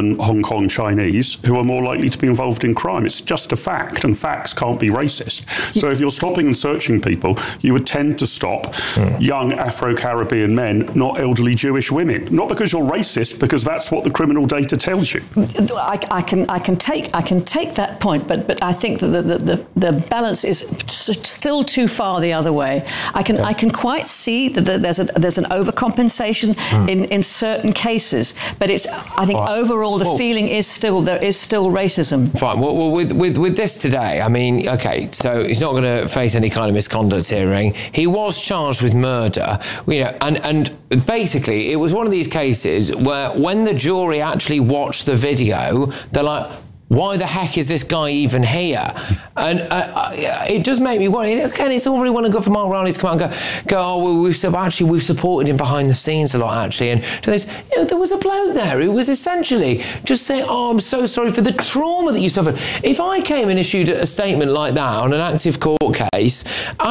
than Hong Kong Chinese who are more likely to be involved in crime. It's just a fact, and facts can't be racist. So if you're stopping and searching people, you would tend to stop young Afro-Caribbean men, not elderly Jewish women. Not because you're racist, because that's what the criminal data tells you. I can take that point, but I think that the balance is still too far the other way. I can quite see that there's an overcompensation in certain cases, but I think overall the feeling is there is still racism. Fine. Well, with this today, I mean, okay, so he's not going to face any kind of misconduct hearing. He was charged with murder, and basically it was one of these cases where when the jury actually watched the video, they're like, why the heck is this guy even here? And it does make me worry. Again, it's all really well and good for Mark Rowley to come out and go, oh, well, we've supported him behind the scenes a lot, actually. And there was a bloke there who was essentially just saying, oh, I'm so sorry for the trauma that you suffered. If I came and issued a statement like that on an active court case,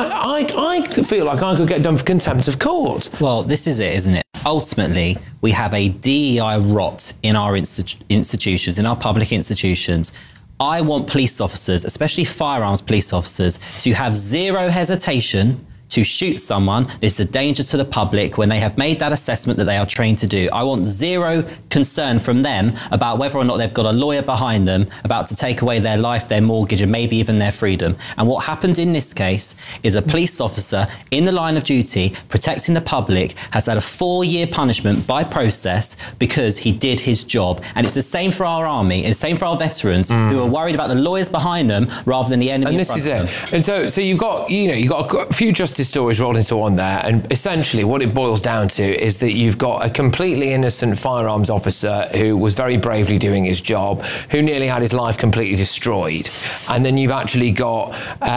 I feel like I could get done for contempt of court. Well, this is it, isn't it? Ultimately, we have a DEI rot in our institutions, in our public institutions. I want police officers, especially firearms police officers, to have zero hesitation to shoot someone that is a danger to the public when they have made that assessment that they are trained to do. I want zero concern from them about whether or not they've got a lawyer behind them about to take away their life, their mortgage, and maybe even their freedom. And what happened in this case is a police officer in the line of duty protecting the public has had a 4-year punishment by process because he did his job. And it's the same for our army, it's the same for our veterans who are worried about the lawyers behind them rather than the enemy in front of them. And this is it. And so you've got a few justice stories rolled into one there, and essentially what it boils down to is that you've got a completely innocent firearms officer who was very bravely doing his job, who nearly had his life completely destroyed, and then you've actually got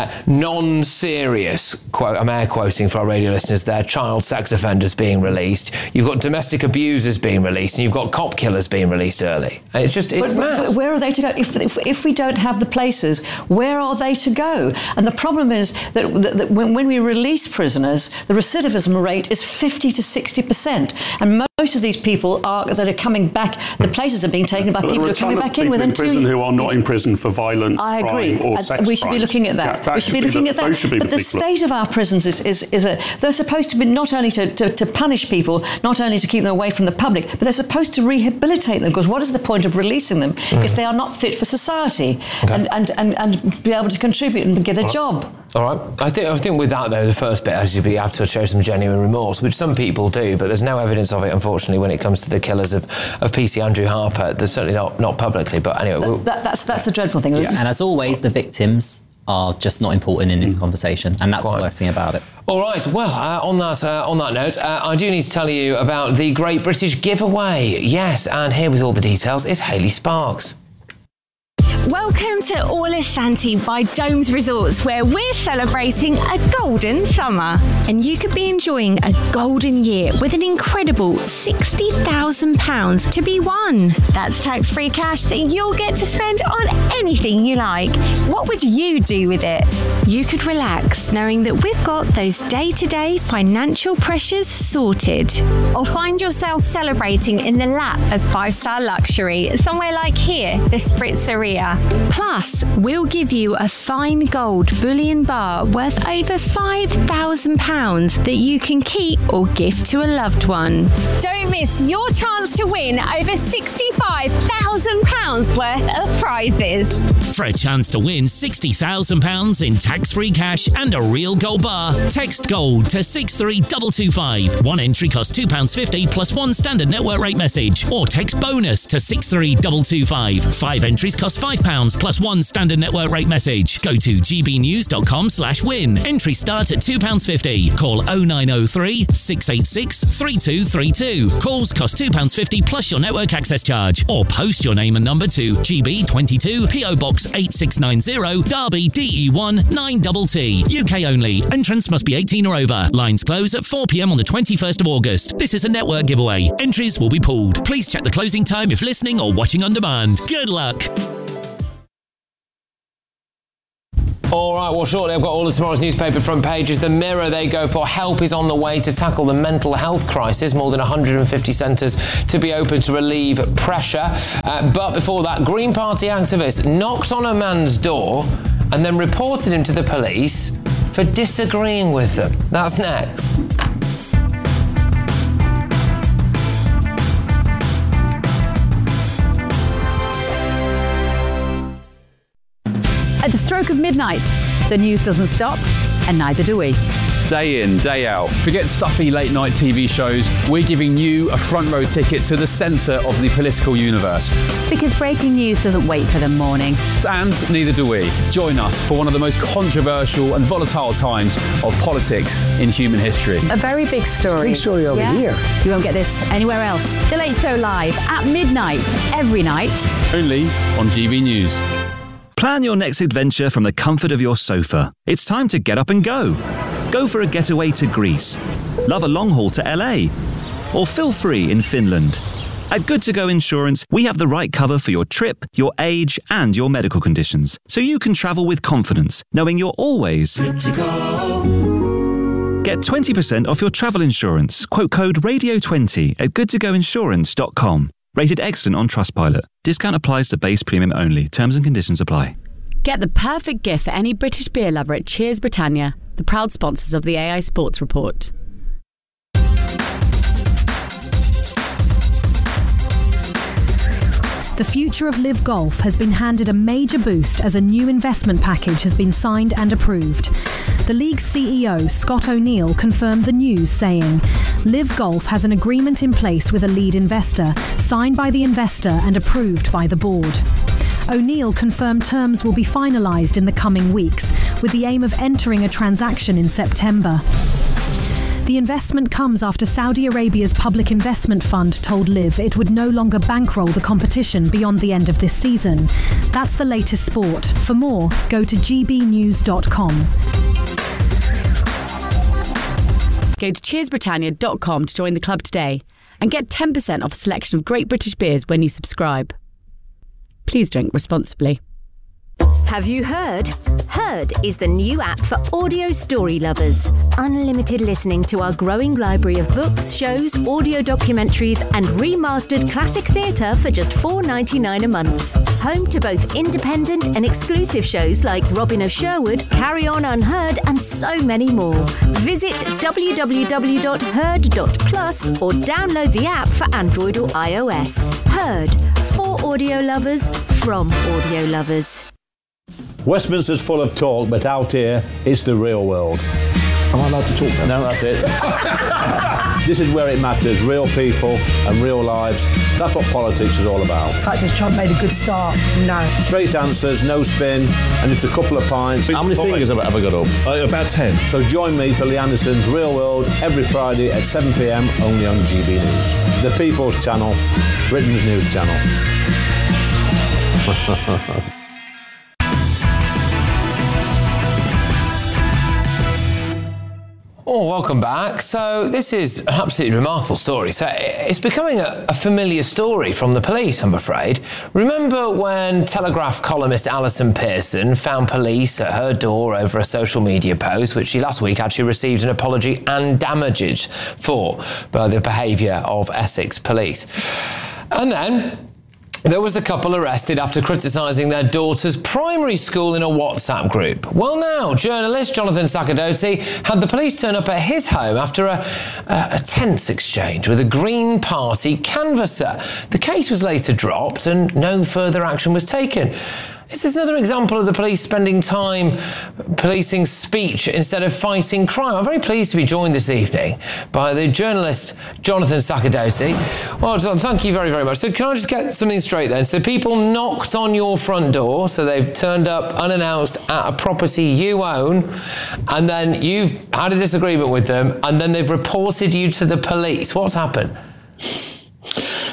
non-serious, quote, I'm air quoting for our radio listeners there, child sex offenders being released, you've got domestic abusers being released, and you've got cop killers being released early. And it's mad. But where are they to go? If we don't have the places, where are they to go? And the problem is that when we release prisoners, the recidivism rate is 50 to 60%. And most of these people that are coming back, the places are being taken by people who are coming back in within 2 years. Who are not in prison for violent crime or sex we should be looking at that. We should be looking at that. But the state of our prisons they're supposed to be not only to punish people, not only to keep them away from the public, but they're supposed to rehabilitate them, because what is the point of releasing them if they are not fit for society and be able to contribute and get a job? All right. I think with that, though, the first bit is you have to show some genuine remorse, which some people do, but there's no evidence of it, unfortunately, when it comes to the killers of PC Andrew Harper. There's certainly not publicly, but anyway. That's the dreadful thing. Yeah. And as always, the victims are just not important in this conversation, and that's the worst thing about it. All right, well, on that note, I do need to tell you about the Great British Giveaway. Yes, and here with all the details is Hayley Sparks. Welcome to Orlisanti by Domes Resorts, where we're celebrating a golden summer. And you could be enjoying a golden year with an incredible £60,000 to be won. That's tax-free cash that you'll get to spend on anything you like. What would you do with it? You could relax knowing that we've got those day-to-day financial pressures sorted. Or find yourself celebrating in the lap of five-star luxury, somewhere like here, the Spritzeria. Plus, we'll give you a fine gold bullion bar worth over £5,000 that you can keep or gift to a loved one. Don't miss your chance to win over £65,000 worth of prizes. For a chance to win £60,000 in tax-free cash and a real gold bar, text GOLD to 63225. One entry costs £2.50 plus one standard network rate message, or text BONUS to 63225. 5 entries cost £5 plus one standard network rate message. Go to gbnews.com/win. Entry start at £2.50. Call 0903 686 3232. Calls cost £2.50 plus your network access charge. Or post your name and number to GB22 PO Box 8690 Derby DE1 9TT. UK only. Entrance must be 18 or over. Lines close at 4 p.m. on the 21st of August. This is a network giveaway. Entries will be pulled. Please check the closing time if listening or watching on demand. Good luck. All right, well, shortly I've got all of tomorrow's newspaper front pages. The Mirror, they go for help is on the way to tackle the mental health crisis. More than 150 centres to be open to relieve pressure. But before that, Green Party activists knocked on a man's door and then reported him to the police for disagreeing with them. That's next. At the stroke of midnight, the news doesn't stop, and neither do we. Day in, day out. Forget stuffy late-night TV shows. We're giving you a front-row ticket to the centre of the political universe. Because breaking news doesn't wait for the morning. And neither do we. Join us for one of the most controversial and volatile times of politics in human history. A very big story. Big story over here. You won't get this anywhere else. The Late Show live at midnight, every night. Only on GB News. Plan your next adventure from the comfort of your sofa. It's time to get up and go. Go for a getaway to Greece. Love a long haul to LA. Or feel free in Finland. At Good To Go Insurance, we have the right cover for your trip, your age, and your medical conditions, so you can travel with confidence, knowing you're always good to go. Get 20% off your travel insurance. Quote code RADIO20 at goodtogoinsurance.com. Rated excellent on Trustpilot. Discount applies to base premium only. Terms and conditions apply. Get the perfect gift for any British beer lover at Cheers Britannia, the proud sponsors of the AI Sports Report. The future of Live Golf has been handed a major boost as a new investment package has been signed and approved. The league's CEO, Scott O'Neill, confirmed the news, saying, Live Golf has an agreement in place with a lead investor, signed by the investor and approved by the board. O'Neill confirmed terms will be finalised in the coming weeks, with the aim of entering a transaction in September. The investment comes after Saudi Arabia's Public Investment Fund told Liv it would no longer bankroll the competition beyond the end of this season. That's the latest sport. For more, go to gbnews.com. Go to cheersbritannia.com to join the club today and get 10% off a selection of great British beers when you subscribe. Please drink responsibly. Have you heard? Heard is the new app for audio story lovers. Unlimited listening to our growing library of books, shows, audio documentaries and remastered classic theatre for just $4.99 a month. Home to both independent and exclusive shows like Robin of Sherwood, Carry On Unheard and so many more. Visit www.heard.plus or download the app for Android or iOS. Heard, for audio lovers, from audio lovers. Westminster's full of talk, but out here, it's the real world. Am I allowed to talk now? No, that's it. This is where it matters, real people and real lives. That's what politics is all about. The fact is Trump made a good start. No. Straight answers, no spin, and just a couple of pints. How many fingers have I got up? About 10. So join me for Lee Anderson's Real World every Friday at 7 p.m. only on GB News. The People's Channel, Britain's news channel. Oh, welcome back. So this is an absolutely remarkable story. So it's becoming a familiar story from the police, I'm afraid. Remember when Telegraph columnist Alison Pearson found police at her door over a social media post, which she last week actually received an apology and damages for by the behaviour of Essex police. And then there was the couple arrested after criticising their daughter's primary school in a WhatsApp group. Well, now, journalist Jonathan Sacerdoti had the police turn up at his home after a tense exchange with a Green Party canvasser. The case was later dropped and no further action was taken. Is this another example of the police spending time policing speech instead of fighting crime? I'm very pleased to be joined this evening by the journalist Jonathan Sacerdoti. Well, John, thank you very, very much. So can I just get something straight then? So people knocked on your front door, so they've turned up unannounced at a property you own, and then you've had a disagreement with them, and then they've reported you to the police. What's happened?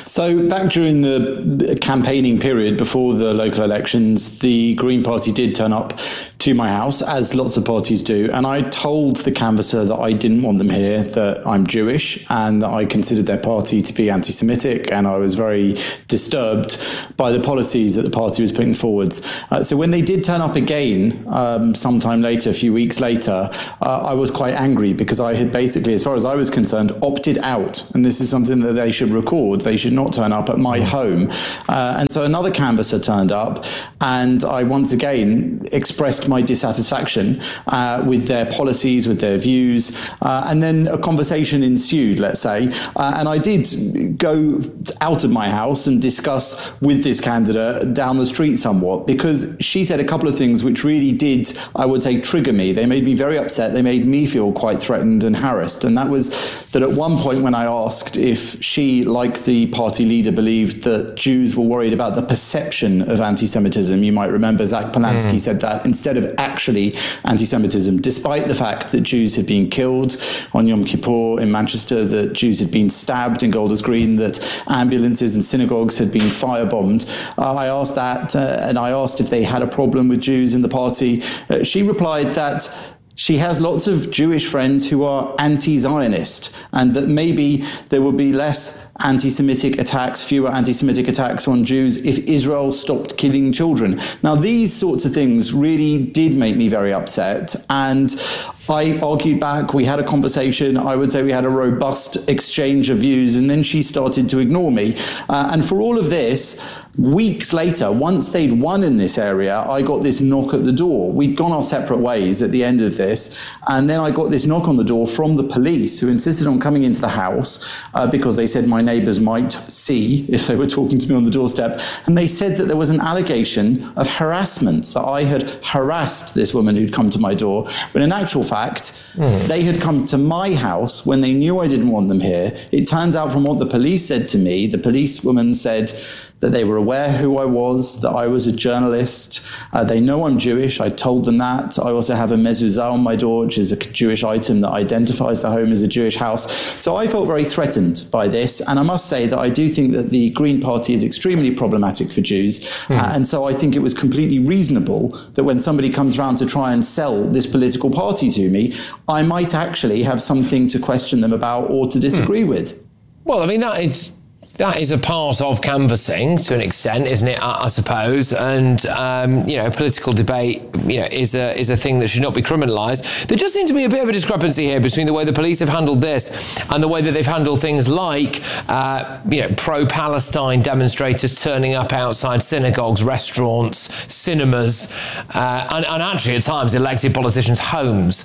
So back during the campaigning period before the local elections, the Green Party did turn up to my house, as lots of parties do, and I told the canvasser that I didn't want them here, that I'm Jewish, and that I considered their party to be anti-Semitic, and I was very disturbed by the policies that the party was putting forwards. So when they did turn up again, sometime later, a few weeks later, I was quite angry because I had basically, as far as I was concerned, opted out, and this is something that they should record. They should not turn up at my home. And so another canvasser turned up, and I once again expressed my dissatisfaction with their policies, with their views, and then a conversation ensued, let's say, and I did go out of my house and discuss with this candidate down the street somewhat, because she said a couple of things which really did, I would say, trigger me. They made me very upset. They made me feel quite threatened and harassed, and that was that at one point when I asked if she, like the party leader, believed that Jews were worried about the perception of anti-Semitism. You might remember Zach Polanski said that instead of actually anti-Semitism, despite the fact that Jews had been killed on Yom Kippur in Manchester, that Jews had been stabbed in Golders Green, that ambulances and synagogues had been firebombed. I asked that, and I asked if they had a problem with Jews in the party. She replied that she has lots of Jewish friends who are anti-Zionist, and that maybe there would be less anti-Semitic attacks, fewer anti-Semitic attacks on Jews if Israel stopped killing children. Now, these sorts of things really did make me very upset, and I argued back. We had a conversation. I would say we had a robust exchange of views, and then she started to ignore me. And for all of this, weeks later, once they'd won in this area, I got this knock at the door. We'd gone our separate ways at the end of this, and then I got this knock on the door from the police, who insisted on coming into the house because they said my neighbours might see if they were talking to me on the doorstep, and they said that there was an allegation of harassment, that I had harassed this woman who'd come to my door, when in actual fact, they had come to my house when they knew I didn't want them here. It turns out from what the police said to me, the policewoman said that they were aware who I was, that I was a journalist. They know I'm Jewish. I told them that. I also have a mezuzah on my door, which is a Jewish item that identifies the home as a Jewish house. So I felt very threatened by this. And I must say that I do think that the Green Party is extremely problematic for Jews. And so I think it was completely reasonable that when somebody comes around to try and sell this political party to me, I might actually have something to question them about or to disagree with. Well, I mean, that is a part of canvassing to an extent, isn't it? I suppose, and political debate, is a thing that should not be criminalised. There just seems to be a bit of a discrepancy here between the way the police have handled this and the way that they've handled things like, pro-Palestine demonstrators turning up outside synagogues, restaurants, cinemas, and actually at times elected politicians' homes,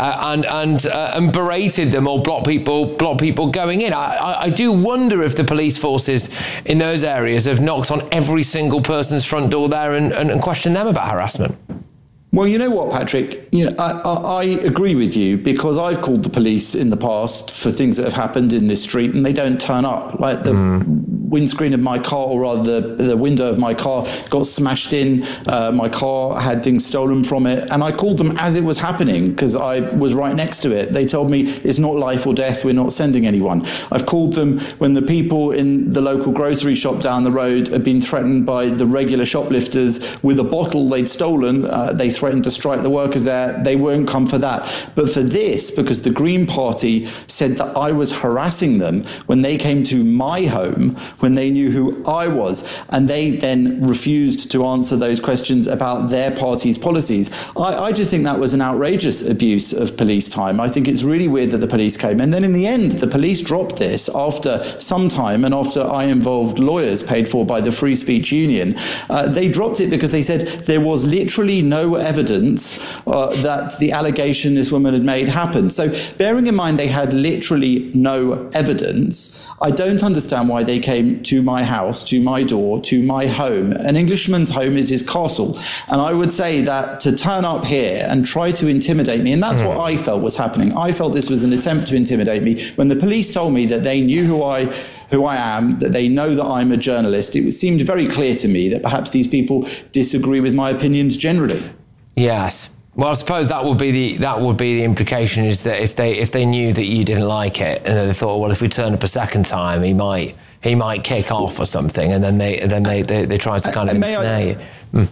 and berated them or blocked people going in. I do wonder if the police forces in those areas have knocked on every single person's front door there and questioned them about harassment. Well, you know what, Patrick? I agree with you, because I've called the police in the past for things that have happened in this street and they don't turn up. Like the windscreen of my car, or rather the window of my car got smashed in. My car had things stolen from it. And I called them as it was happening because I was right next to it. They told me it's not life or death. We're not sending anyone. I've called them when the people in the local grocery shop down the road have been threatened by the regular shoplifters with a bottle they'd stolen. They threatened to strike the workers there. They won't come for that. But for this, because the Green Party said that I was harassing them when they came to my home, when they knew who I was, and they then refused to answer those questions about their party's policies, I just think that was an outrageous abuse of police time. I think it's really weird that the police came. And then in the end, the police dropped this after some time, and after I involved lawyers paid for by the Free Speech Union. They dropped it because they said there was literally no evidence that the allegation this woman had made happened. So bearing in mind they had literally no evidence, I don't understand why they came to my house, to my door, to my home. An Englishman's home is his castle. And I would say that to turn up here and try to intimidate me, and that's what I felt was happening. I felt this was an attempt to intimidate me. When the police told me that they knew who I am, that they know that I'm a journalist, it seemed very clear to me that perhaps these people disagree with my opinions generally. Yes. Well, I suppose that would be the implication, is that if they knew that you didn't like it and they thought, well, if we turn up a second time, he might he might kick off or something, and then they try to kind of ensnare you.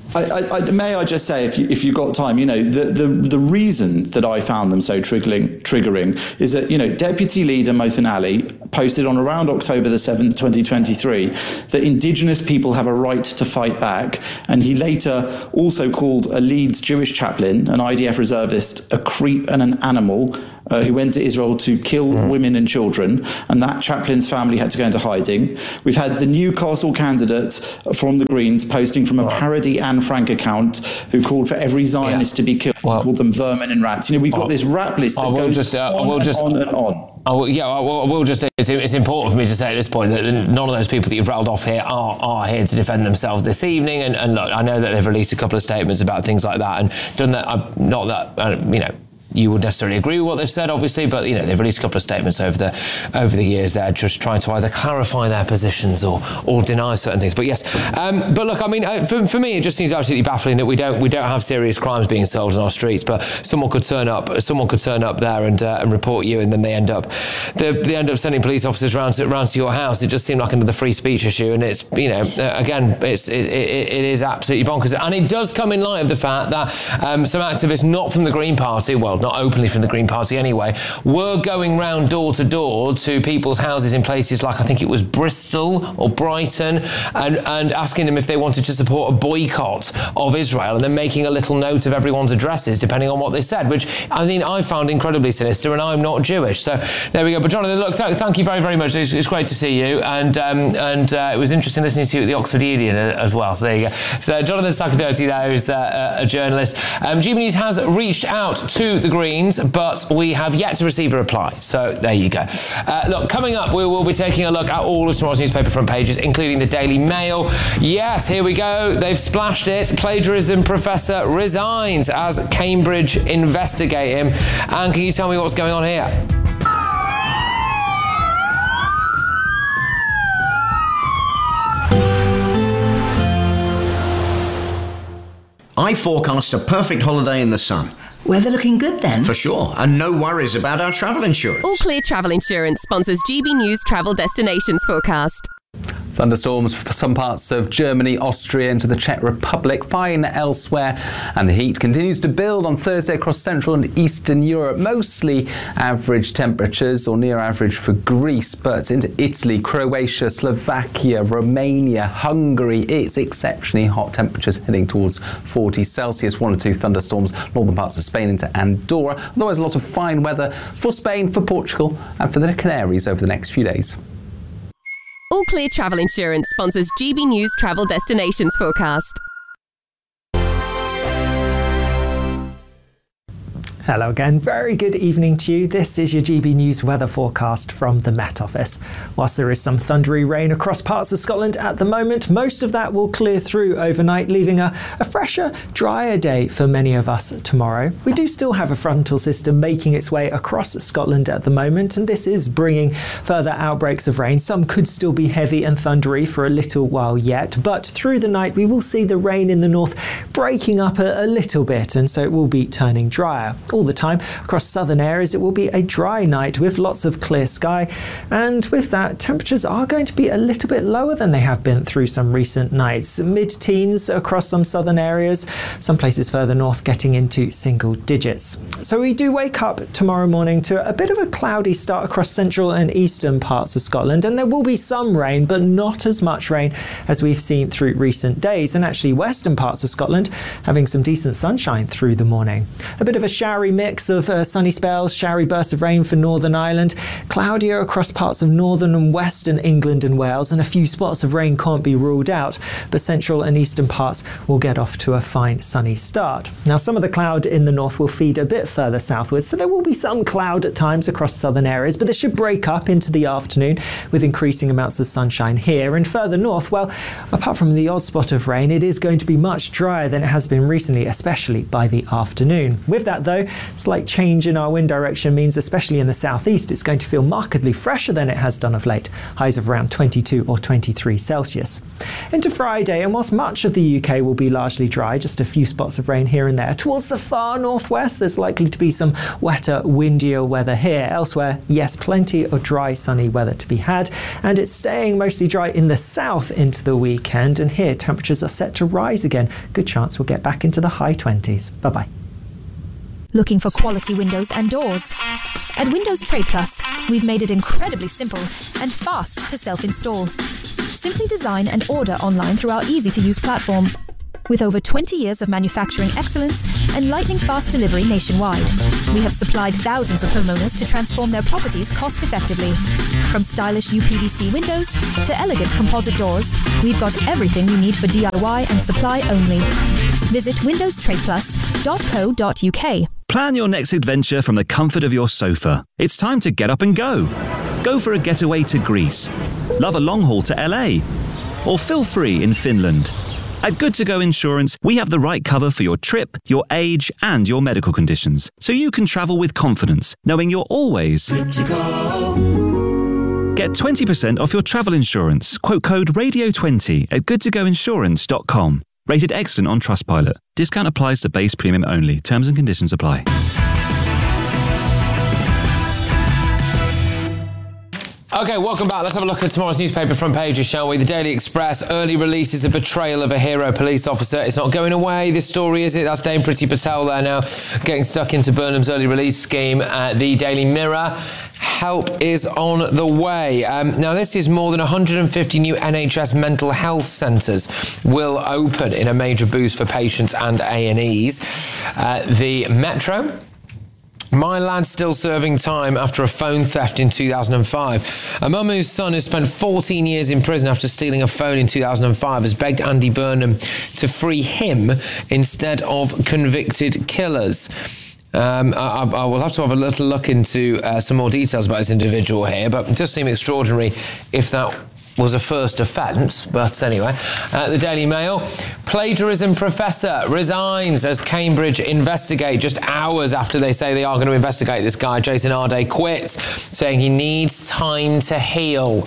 May I just say, if you've got time, the reason that I found them so triggering is that, Deputy Leader Mohsen Ali posted on around October the 7th, 2023, that Indigenous people have a right to fight back. And he later also called a Leeds Jewish chaplain, an IDF reservist, a creep and an animal, who went to Israel to kill women and children, and that chaplain's family had to go into hiding. We've had the Newcastle candidate from the Greens posting from a parody Anne Frank account who called for every Zionist to be killed, called them vermin and rats. We've got this rap list that goes on and on. It's important for me to say at this point that none of those people that you've rattled off here are here to defend themselves this evening. And look, I know that they've released a couple of statements about things like that and done that. Not that, you would necessarily agree with what they've said, obviously, but they've released a couple of statements over the years. They're just trying to either clarify their positions or deny certain things. But yes, but look, for me, it just seems absolutely baffling that we don't have serious crimes being sold on our streets, but someone could turn up there and report you, and then they end up sending police officers round to your house. It just seemed like another free speech issue, and it's again, it is absolutely bonkers, and it does come in light of the fact that some activists not from the Green Party, well, not openly from the Green Party anyway, were going round door to door to people's houses in places like, I think it was Bristol or Brighton, and asking them if they wanted to support a boycott of Israel, and then making a little note of everyone's addresses depending on what they said, which I found incredibly sinister, and I'm not Jewish. So there we go. But Jonathan, look, thank you very, very much. It's great to see you, and it was interesting listening to you at the Oxford Union as well. So there you go. So Jonathan Sacerdoti there is a journalist. GB News has reached out to the Greens, but we have yet to receive a reply. So there you go. Look, coming up, we will be taking a look at all of tomorrow's newspaper front pages, including the Daily Mail. Yes, here we go. They've splashed it. Plagiarism professor resigns as Cambridge investigate him. And can you tell me what's going on here? I forecast a perfect holiday in the sun. Weather looking good then? For sure, and no worries about our travel insurance. All Clear Travel Insurance sponsors GB News Travel Destinations Forecast. Thunderstorms for some parts of Germany, Austria into the Czech Republic, fine elsewhere, and the heat continues to build on Thursday across Central and Eastern Europe. Mostly average temperatures or near average for Greece, but into Italy, Croatia, Slovakia, Romania, Hungary, it's exceptionally hot temperatures heading towards 40 Celsius. 1 or 2 thunderstorms northern parts of Spain into Andorra. Otherwise a lot of fine weather for Spain, for Portugal and for the Canaries over the next few days. All Clear Travel Insurance sponsors GB News Travel Destinations Forecast. Hello again, very good evening to you. This is your GB News weather forecast from the Met Office. Whilst there is some thundery rain across parts of Scotland at the moment, most of that will clear through overnight, leaving a fresher, drier day for many of us tomorrow. We do still have a frontal system making its way across Scotland at the moment, and this is bringing further outbreaks of rain. Some could still be heavy and thundery for a little while yet, but through the night we will see the rain in the north breaking up a little bit, and so it will be turning drier. All the time across southern areas it will be a dry night with lots of clear sky, and with that temperatures are going to be a little bit lower than they have been through some recent nights. Mid-teens across some southern areas, some places further north getting into single digits. So we do wake up tomorrow morning to a bit of a cloudy start across central and eastern parts of Scotland, and there will be some rain but not as much rain as we've seen through recent days, and actually western parts of Scotland having some decent sunshine through the morning. A bit of a showery mix of sunny spells, showery bursts of rain for Northern Ireland, cloudier across parts of northern and western England and Wales, and a few spots of rain can't be ruled out, but central and eastern parts will get off to a fine sunny start. Now some of the cloud in the north will feed a bit further southwards, so there will be some cloud at times across southern areas, but this should break up into the afternoon with increasing amounts of sunshine here. And further north, well, apart from the odd spot of rain, it is going to be much drier than it has been recently, especially by the afternoon. With that though, Slight change in our wind direction means, especially in the southeast, it's going to feel markedly fresher than it has done of late. Highs of around 22 or 23 Celsius. Into Friday, and whilst much of the UK will be largely dry, just a few spots of rain here and there, towards the far northwest, there's likely to be some wetter, windier weather here. Elsewhere, yes, plenty of dry, sunny weather to be had, and it's staying mostly dry in the south into the weekend, and here temperatures are set to rise again. Good chance we'll get back into the high 20s. Bye-bye. Looking for quality windows and doors? At Windows Trade Plus, we've made it incredibly simple and fast to self-install. Simply design and order online through our easy-to-use platform. With over 20 years of manufacturing excellence and lightning-fast delivery nationwide, we have supplied thousands of homeowners to transform their properties cost-effectively. From stylish UPVC windows to elegant composite doors, we've got everything you need for DIY and supply only. Visit windowstradeplus.co.uk. Plan your next adventure from the comfort of your sofa. It's time to get up and go. Go for a getaway to Greece. Love a long haul to LA. Or feel free in Finland. At Good To Go Insurance, we have the right cover for your trip, your age, and your medical conditions, so you can travel with confidence, knowing you're always good to go. Get 20% off your travel insurance. Quote code Radio20 at goodtogoinsurance.com. Rated excellent on Trustpilot. Discount applies to base premium only. Terms and conditions apply. Okay, welcome back. Let's have a look at tomorrow's newspaper front pages, shall we? The Daily Express, early release is a betrayal of a hero police officer. It's not going away, this story, is it? That's Dame Priti Patel there now, getting stuck into Burnham's early release scheme. The Daily Mirror, help is on the way. Now, this is more than 150 new NHS mental health centres will open in a major boost for patients and A&Es. The Metro, my lad's still serving time after a phone theft in 2005. A mum whose son has spent 14 years in prison after stealing a phone in 2005 has begged Andy Burnham to free him instead of convicted killers. I will have to have a little look into some more details about this individual here, but it does seem extraordinary if that was a first offence, but anyway. The Daily Mail, plagiarism professor resigns as Cambridge investigate. Just hours after they say they are going to investigate this guy, Jason Arday quits, saying he needs time to heal.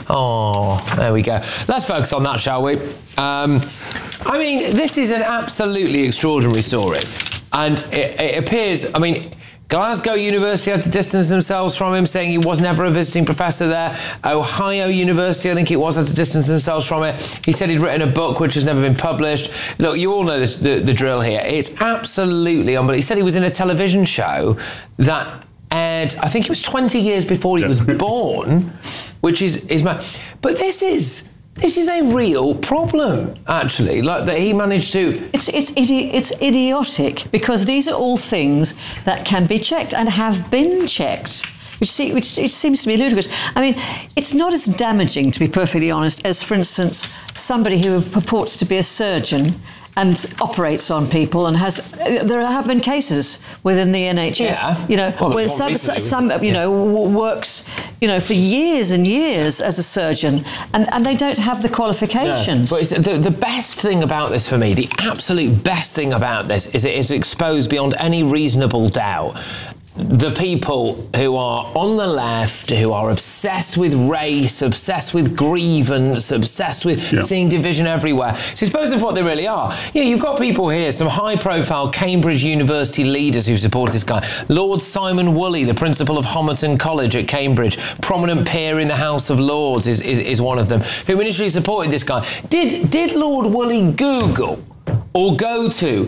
Oh, there we go. Let's focus on that, shall we? I mean, this is an absolutely extraordinary story. And it appears, I mean, Glasgow University had to distance themselves from him, saying he was never a visiting professor there. Ohio University, I think it was, had to distance themselves from it. He said he'd written a book which has never been published. Look, you all know this, the drill here. It's absolutely unbelievable. He said he was in a television show that aired, I think it was 20 years before he was born, which is mad. But this is a real problem, actually. Like that he managed to. It's idiotic because these are all things that can be checked and have been checked. Which it seems to be ludicrous. I mean, it's not as damaging, to be perfectly honest, as, for instance, somebody who purports to be a surgeon and operates on people and there have been cases within the NHS, where some works, for years and years as a surgeon and they don't have the qualifications. No. But the best thing about this for me, the absolute best thing about this is it is exposed beyond any reasonable doubt the people who are on the left, who are obsessed with race, obsessed with grievance, obsessed with seeing division everywhere. It's exposed of what they really are. You've got people here, some high-profile Cambridge University leaders who supported this guy. Lord Simon Woolley, the principal of Homerton College at Cambridge, prominent peer in the House of Lords, is one of them, who initially supported this guy. Did Lord Woolley Google or go to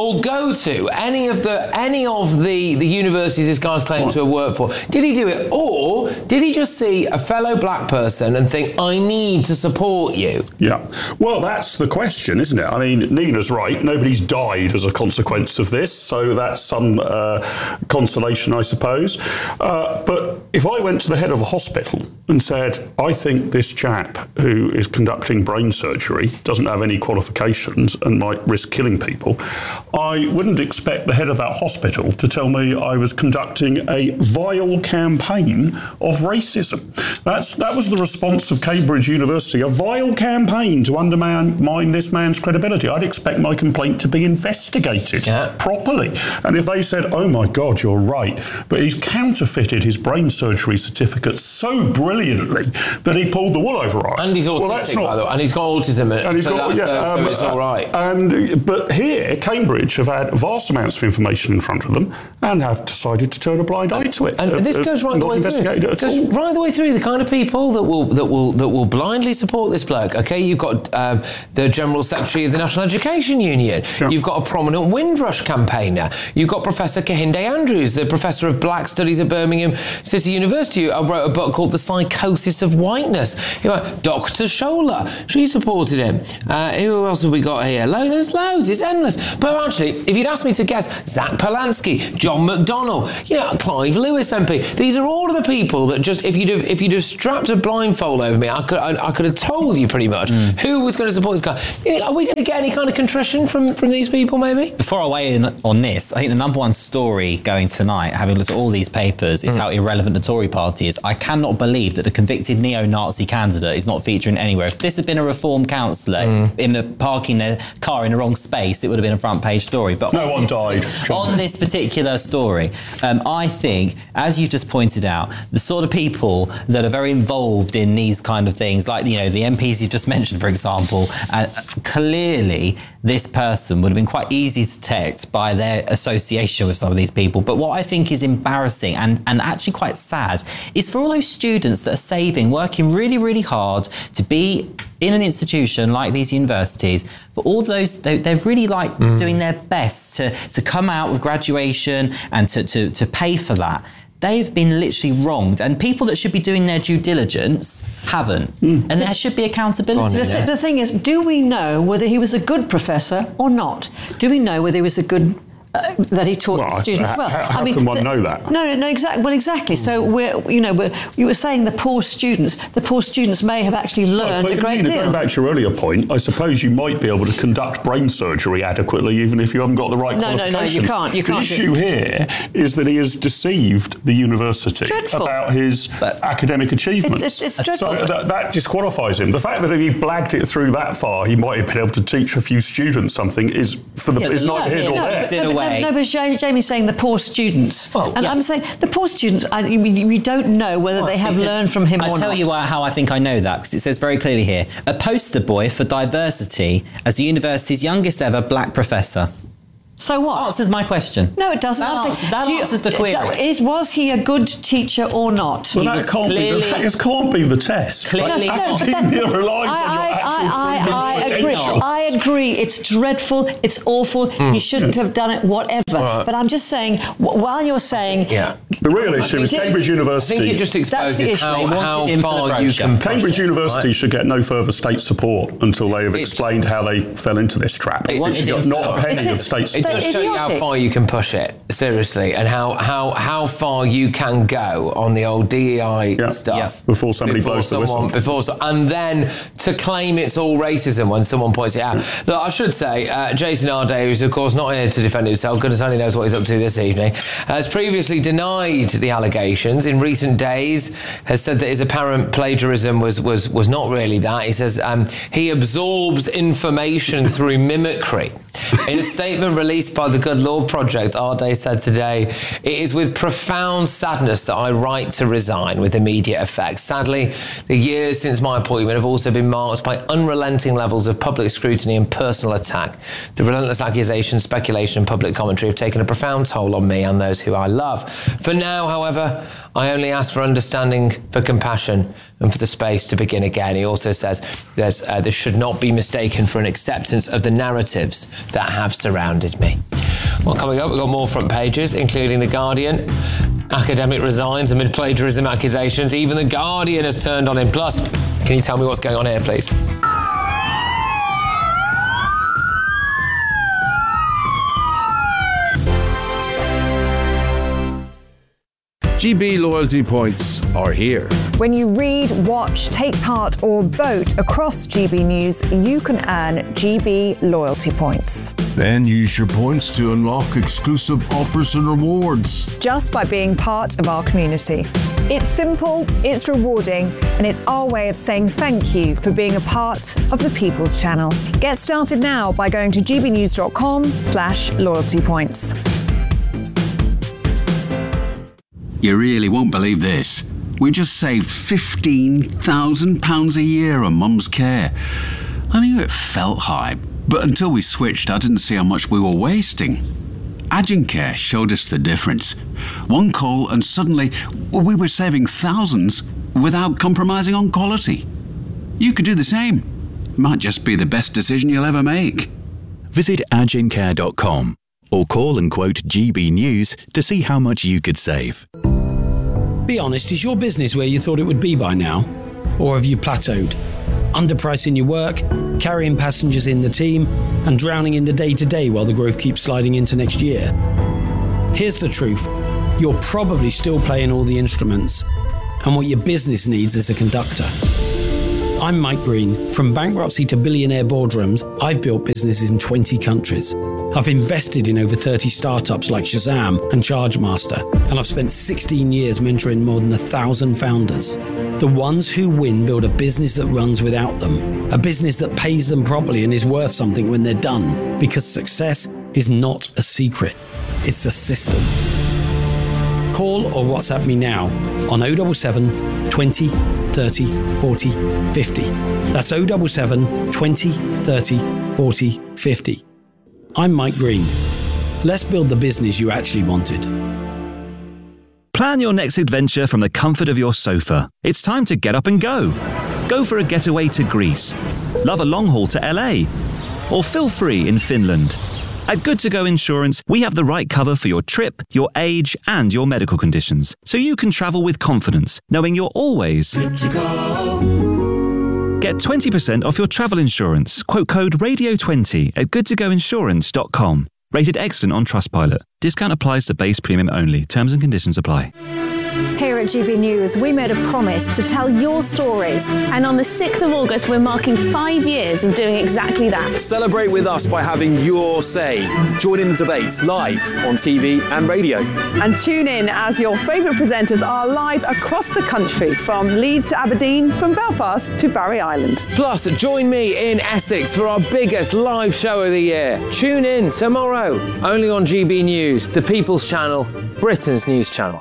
any of the universities this guy's claiming to have worked for? Did he do it, or did he just see a fellow black person and think, I need to support you? Yeah, well, that's the question, isn't it? I mean, Nina's right. Nobody's died as a consequence of this, so that's some consolation, I suppose. But if I went to the head of a hospital and said, I think this chap who is conducting brain surgery doesn't have any qualifications and might risk killing people, I wouldn't expect the head of that hospital to tell me I was conducting a vile campaign of racism. That was the response of Cambridge University, a vile campaign to undermine this man's credibility. I'd expect my complaint to be investigated properly. And if they said, oh my God, you're right, but he's counterfeited his brain surgery certificate so brilliantly that he pulled the wool over our eyes. And he's autistic, by the way, and he's got autism, so it's all right. But here, Cambridge have had vast amounts of information in front of them and have decided to turn a blind eye to it. And this goes right the way through. It goes right the way through. The kind of people that will blindly support this bloke. Okay, you've got the General Secretary of the National Education Union. Yeah. You've got a prominent Windrush campaigner. You've got Professor Kehinde Andrews, the Professor of Black Studies at Birmingham City University, who wrote a book called The Psychosis of Whiteness. Dr. Scholar, she supported him. Who else have we got here? There's loads. It's endless. But actually, if you'd asked me to guess, Zach Polanski, John McDonnell, Clive Lewis MP, these are all of the people that just, if you'd have strapped a blindfold over me, I could have told you pretty much who was going to support this guy. Are we going to get any kind of contrition from these people, maybe? Before I weigh in on this, I think the number one story going tonight, having looked at all these papers, is how irrelevant the Tory party is. I cannot believe that a convicted neo-Nazi candidate is not featuring anywhere. If this had been a Reform councillor parking their car in the wrong space, it would have been a front page story. But no one died. On this particular story, I think, as you just pointed out, the sort of people that are very involved in these kind of things, like the MPs you just mentioned, for example, clearly this person would have been quite easy to detect by their association with some of these people. But what I think is embarrassing and actually quite sad is for all those students that are working really, really hard to be in an institution like these universities, for all those, they're really doing their best to come out with graduation and to pay for that. They've been literally wronged, and people that should be doing their due diligence haven't. And there should be accountability. The thing is, do we know whether he was a good professor or not? Do we know whether he was a good that he taught students well? How can one know that? No, exactly. Well, exactly. So you were saying the poor students may have actually learned a great deal. Going back to your earlier point, I suppose you might be able to conduct brain surgery adequately, even if you haven't got the right qualifications. No, you can't. The issue here is that he has deceived the university about his academic achievements. It's dreadful. So that disqualifies him. The fact that if he blagged it through that far, he might have been able to teach a few students something is neither here nor there. No, but Jamie's saying the poor students. I'm saying the poor students, we don't know whether they have learned from him or not. I'll tell you how I think I know that, because it says very clearly here, a poster boy for diversity as the university's youngest ever black professor. So what? Answers my question. No, it doesn't. That answers the query. Was he a good teacher or not? Well, that can't be the test. Clearly, academia relies on your actual potential. I agree. It's dreadful. It's awful. He shouldn't have done it. Whatever. But I'm just saying. While you're saying, the real issue is Cambridge University. I think it just exposes how far you can. Cambridge University should get no further state support until they have explained how they fell into this trap. It should get not a penny of state support. It does show you how far you can push it, seriously, and how far you can go on the old DEI stuff before somebody blows the whistle. And then to claim it's all racism when someone points it out. Look, I should say, Jason Arday, who's of course not here to defend himself, goodness only knows what he's up to this evening, has previously denied the allegations in recent days, has said that his apparent plagiarism was not really that. He says he absorbs information through mimicry. In a statement released by the Good Lord Project, Arday said today, "It is with profound sadness that I write to resign with immediate effect. Sadly, the years since my appointment have also been marked by unrelenting levels of public scrutiny and personal attack. The relentless accusations, speculation and public commentary have taken a profound toll on me and those who I love. For now, however, I only ask for understanding, for compassion, and for the space to begin again." He also says this should not be mistaken for an acceptance of the narratives that have surrounded me. Well, coming up, we've got more front pages, including The Guardian. Academic resigns amid plagiarism accusations. Even The Guardian has turned on him. Plus, can you tell me what's going on here, please? GB loyalty points are here. When you read, watch, take part or vote across GB News, you can earn GB loyalty points. Then use your points to unlock exclusive offers and rewards. Just by being part of our community. It's simple, it's rewarding, and it's our way of saying thank you for being a part of the People's Channel. Get started now by going to gbnews.com/loyalty points. You really won't believe this. We just saved £15,000 a year on Mum's care. I knew it felt high, but until we switched, I didn't see how much we were wasting. Agencare showed us the difference. One call and suddenly we were saving thousands without compromising on quality. You could do the same. Might just be the best decision you'll ever make. Visit agencare.com or call and quote GB News to see how much you could save. Be honest, is your business where you thought it would be by now? Or have you plateaued? Underpricing your work, carrying passengers in the team, and drowning in the day-to-day while the growth keeps sliding into next year? Here's the truth. You're probably still playing all the instruments, and what your business needs is a conductor. I'm Mike Green. From bankruptcy to billionaire boardrooms, I've built businesses in 20 countries. I've invested in over 30 startups like Shazam and Chargemaster, and I've spent 16 years mentoring more than 1,000 founders. The ones who win build a business that runs without them, a business that pays them properly and is worth something when they're done, because success is not a secret, it's a system. Call or WhatsApp me now on 077 20 30 40 50. That's 077 20 30 40 50. I'm Mike Green. Let's build the business you actually wanted. Plan your next adventure from the comfort of your sofa. It's time to get up and go. Go for a getaway to Greece. Love a long haul to LA. Or feel free in Finland. At Good To Go Insurance, we have the right cover for your trip, your age, and your medical conditions, so you can travel with confidence, knowing you're always good to go. Get 20% off your travel insurance. Quote code RADIO20 at goodtogoinsurance.com. Rated excellent on Trustpilot. Discount applies to base premium only. Terms and conditions apply. Here at GB News, we made a promise to tell your stories. And on the 6th of August, we're marking 5 years of doing exactly that. Celebrate with us by having your say. Join in the debates live on TV and radio. And tune in as your favourite presenters are live across the country, from Leeds to Aberdeen, from Belfast to Barry Island. Plus, join me in Essex for our biggest live show of the year. Tune in tomorrow, only on GB News, the People's Channel, Britain's news channel.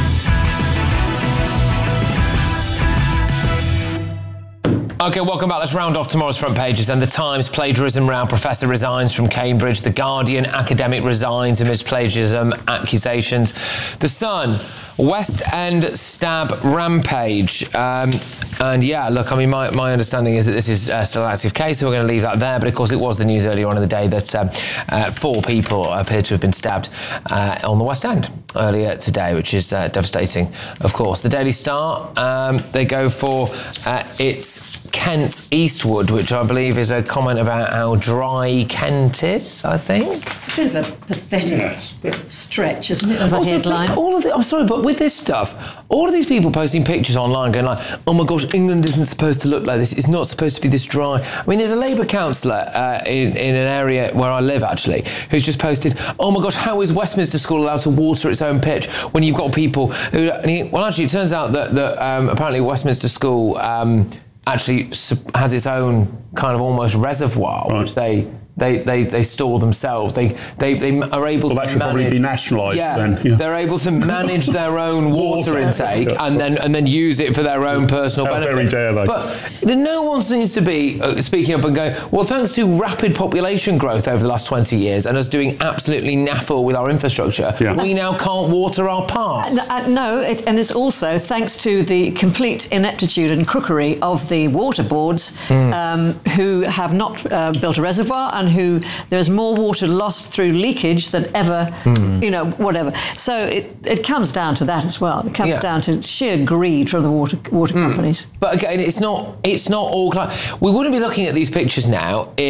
OK, welcome back. Let's round off tomorrow's front pages. And the Times, plagiarism row, professor resigns from Cambridge. The Guardian, academic resigns amidst plagiarism accusations. The Sun, West End stab rampage. And yeah, look, I mean, my understanding is that this is still an active case, so we're going to leave that there. But of course, it was the news earlier on in the day that 4 people appear to have been stabbed on the West End earlier today, which is devastating, of course. The Daily Star, they go for it's Kent Eastwood, which I believe is a comment about how dry Kent is, I think. It's a bit of a pathetic stretch, isn't it, of a headline? I'm sorry, but with this stuff, all of these people posting pictures online going like, oh my gosh, England isn't supposed to look like this. It's not supposed to be this dry. I mean, there's a Labour councillor in an area where I live, actually, who's just posted, oh my gosh, how is Westminster School allowed to water its own pitch when you've got people who... well, actually, it turns out that apparently Westminster School... actually has its own kind of almost reservoir, right, which they store themselves. They are able to that should probably be nationalised then. Yeah. They're able to manage their own water intake and then use it for their own personal benefit. How very dare they? But no one seems to be speaking up and going, well, thanks to rapid population growth over the last 20 years and us doing absolutely naffle with our infrastructure, we now can't water our parks. No, and it's also thanks to the complete ineptitude and crookery of the water boards who have not built a reservoir and who there's more water lost through leakage than ever, whatever. So it comes down to that as well. It comes down to sheer greed from the water companies. But again, it's not all... We wouldn't be looking at these pictures now if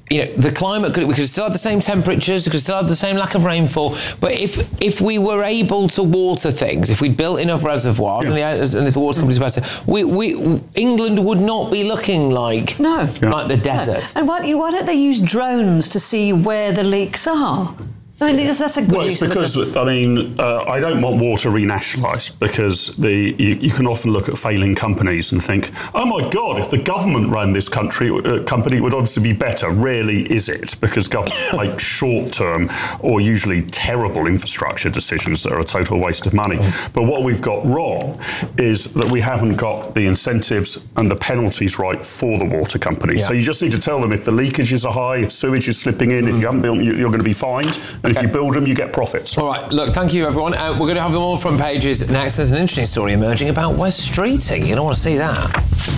the climate we could still have the same temperatures, we could still have the same lack of rainfall, but if we were able to water things, if we built enough reservoirs and if the water companies were better, England would not be looking like the desert. No. And why don't they use drones to see where the leaks are? I mean, that's a good use. Well, it's because, I don't want water renationalised because you can often look at failing companies and think, oh my God, if the government ran this company, it would obviously be better. Rarely is it, because governments make short-term or usually terrible infrastructure decisions that are a total waste of money. But what we've got wrong is that we haven't got the incentives and the penalties right for the water companies. So you just need to tell them if the leakages are high, if sewage is slipping in, if you haven't built them, you're going to be fined. And if you build them, you get profits. All right, look, thank you, everyone. We're going to have them all front pages next. There's an interesting story emerging about West Streeting. You don't want to see that.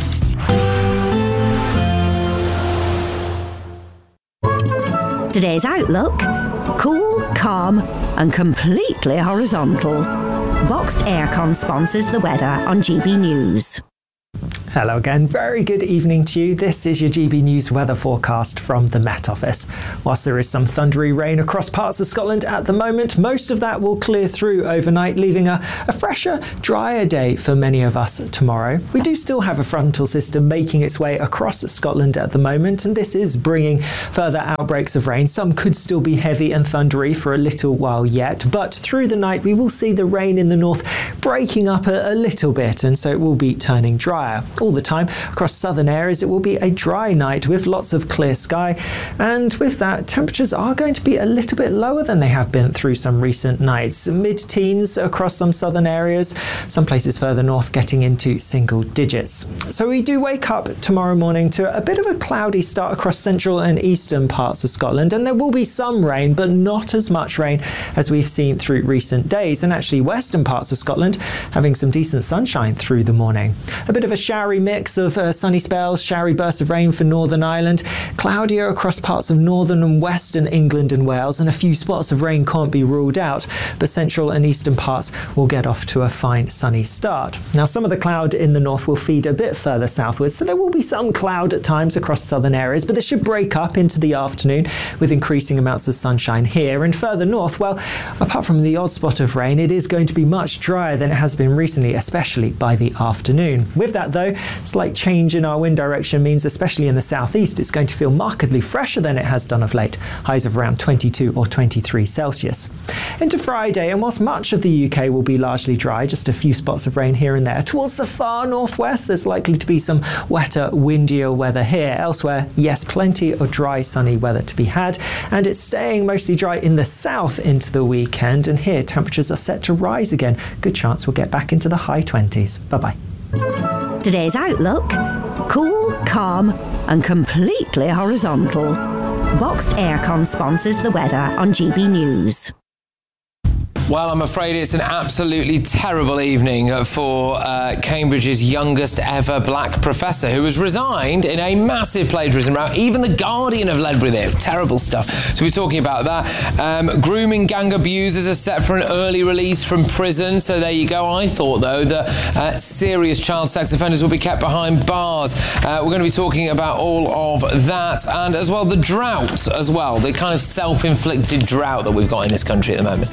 Today's outlook: cool, calm and completely horizontal. Boxed Aircon sponsors the weather on GB News. Hello again, very good evening to you. This is your GB News weather forecast from the Met Office. Whilst there is some thundery rain across parts of Scotland at the moment, most of that will clear through overnight, leaving a fresher, drier day for many of us tomorrow. We do still have a frontal system making its way across Scotland at the moment, and this is bringing further outbreaks of rain. Some could still be heavy and thundery for a little while yet, but through the night we will see the rain in the north breaking up a little bit, and so it will be turning drier. All the time across southern areas, it will be a dry night with lots of clear sky, and with that, temperatures are going to be a little bit lower than they have been through some recent nights. Mid-teens across some southern areas, some places further north getting into single digits. So we do wake up tomorrow morning to a bit of a cloudy start across central and eastern parts of Scotland, and there will be some rain, but not as much rain as we've seen through recent days, and actually western parts of Scotland having some decent sunshine through the morning. A bit of a showery mix of sunny spells, showery bursts of rain for Northern Ireland, cloudier across parts of northern and western England and Wales, and a few spots of rain can't be ruled out, but central and eastern parts will get off to a fine sunny start. Now, some of the cloud in the north will feed a bit further southwards, so there will be some cloud at times across southern areas, but this should break up into the afternoon with increasing amounts of sunshine here. And further north, well, apart from the odd spot of rain, it is going to be much drier than it has been recently, especially by the afternoon. With that though, slight change in our wind direction means, especially in the southeast, it's going to feel markedly fresher than it has done of late, highs of around 22 or 23 Celsius. Into Friday, and whilst much of the UK will be largely dry, just a few spots of rain here and there, towards the far northwest there's likely to be some wetter, windier weather here. Elsewhere, yes, plenty of dry, sunny weather to be had, and it's staying mostly dry in the south into the weekend, and here temperatures are set to rise again. Good chance we'll get back into the high 20s. Bye-bye. Today's outlook: cool, calm and completely horizontal. Boxed Aircon sponsors the weather on GB News. Well, I'm afraid it's an absolutely terrible evening for Cambridge's youngest ever black professor, who has resigned in a massive plagiarism row. Even The Guardian have led with it. Terrible stuff. So we're talking about that. Grooming gang abusers are set for an early release from prison. So there you go. I thought, though, that serious child sex offenders will be kept behind bars. We're going to be talking about all of that, and as well the drought as well, the kind of self-inflicted drought that we've got in this country at the moment.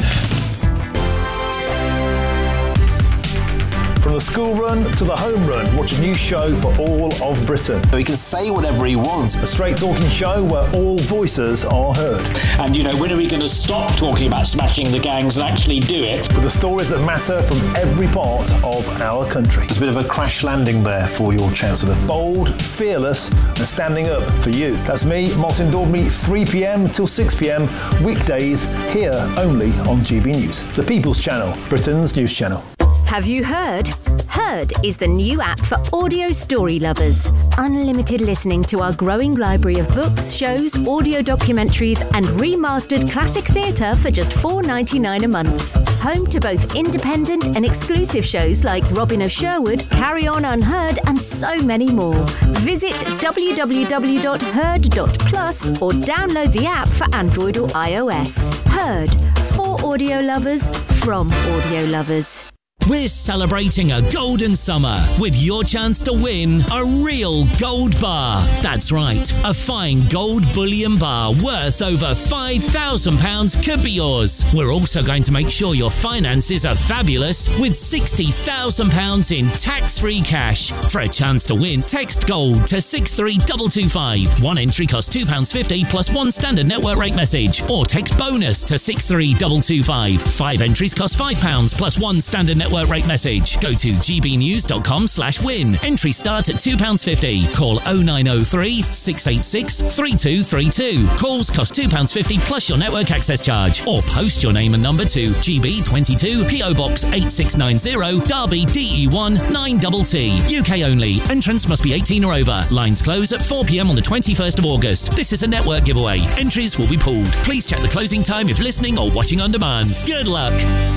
From the school run to the home run, watch a new show for all of Britain. He can say whatever he wants. A straight talking show where all voices are heard. And, when are we going to stop talking about smashing the gangs and actually do it? With the stories that matter from every part of our country. There's a bit of a crash landing there for your Chancellor. Bold, fearless and standing up for you. That's me, Martin Daubney, 3pm till 6pm, weekdays, here only on GB News. The People's Channel, Britain's news channel. Have you heard? Heard is the new app for audio story lovers. Unlimited listening to our growing library of books, shows, audio documentaries and remastered classic theatre for just $4.99 a month. Home to both independent and exclusive shows like Robin of Sherwood, Carry On Unheard and so many more. Visit www.heard.plus or download the app for Android or iOS. Heard, for audio lovers, from audio lovers. We're celebrating a golden summer with your chance to win a real gold bar. That's right, a fine gold bullion bar worth over £5,000 could be yours. We're also going to make sure your finances are fabulous with £60,000 in tax-free cash. For a chance to win, text GOLD to 63225. One entry costs £2.50 plus one standard network rate message. Or text BONUS to 63225. 5 entries cost £5 plus one standard network rate message. Go to gbnews.com/win. Entries start at £2.50. Call 0903 686 3232. Calls cost £2.50 plus your network access charge. Or post your name and number to GB22 PO Box 8690 Derby DE1 9TT. UK only. Entrance must be 18 or over. Lines close at 4 p.m. on the 21st of August. This is a network giveaway. Entries will be pulled. Please check the closing time if listening or watching on demand. Good luck.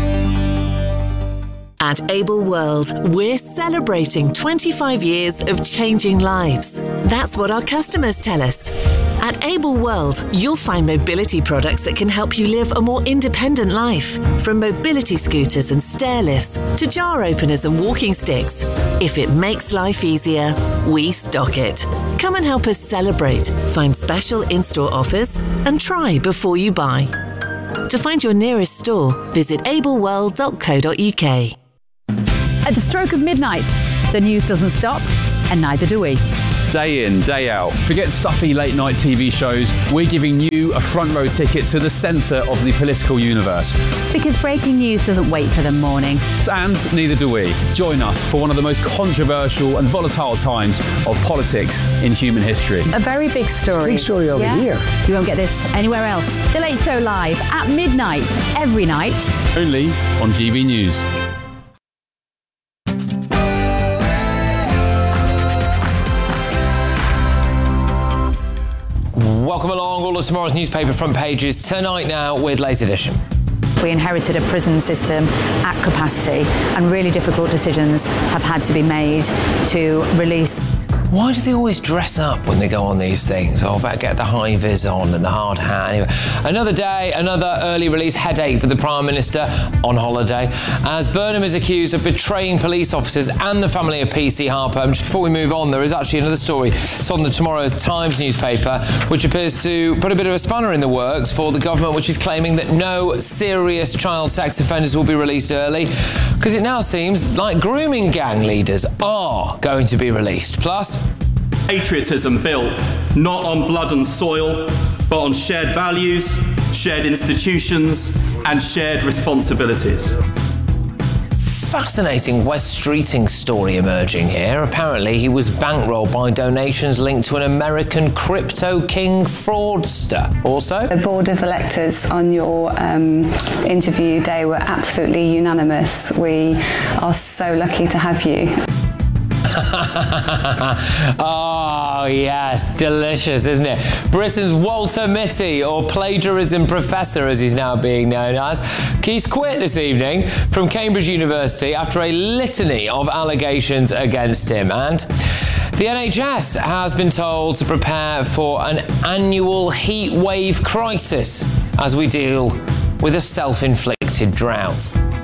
At Able World, we're celebrating 25 years of changing lives. That's what our customers tell us. At Able World, you'll find mobility products that can help you live a more independent life. From mobility scooters and stair lifts to jar openers and walking sticks. If it makes life easier, we stock it. Come and help us celebrate, find special in-store offers, and try before you buy. To find your nearest store, visit ableworld.co.uk. At the stroke of midnight, the news doesn't stop, and neither do we. Day in, day out. Forget stuffy late night TV shows. We're giving you a front row ticket to the centre of the political universe. Because breaking news doesn't wait for the morning. And neither do we. Join us for one of the most controversial and volatile times of politics in human history. A very big story. Big story over here. You won't get this anywhere else. The Late Show live at midnight, every night. Only on GB News. Welcome along, all of tomorrow's newspaper front pages tonight now with Late Edition. We inherited a prison system at capacity, and really difficult decisions have had to be made to release. Why do they always dress up when they go on these things? Oh, I better get the high vis on and the hard hat. Anyway, another day, another early release headache for the Prime Minister on holiday, as Burnham is accused of betraying police officers and the family of PC Harper. And just before we move on, there is actually another story. It's on the Tomorrow's Times newspaper, which appears to put a bit of a spanner in the works for the government, which is claiming that no serious child sex offenders will be released early, because it now seems like grooming gang leaders are going to be released. Plus, patriotism built not on blood and soil, but on shared values, shared institutions, and shared responsibilities. Fascinating Wes Streeting story emerging here. Apparently, he was bankrolled by donations linked to an American crypto king fraudster. Also, the Board of Electors on your interview day were absolutely unanimous. We are so lucky to have you. Oh, yes, delicious, isn't it? Britain's Walter Mitty, or plagiarism professor as he's now being known as, he's quit this evening from Cambridge University after a litany of allegations against him. And the NHS has been told to prepare for an annual heat wave crisis as we deal with a self-inflicted drought.